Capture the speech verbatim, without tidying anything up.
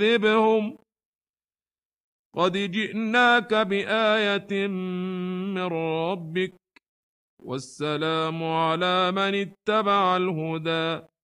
فكذبهم قد جئناك بآية من ربك والسلام على من اتبع الهدى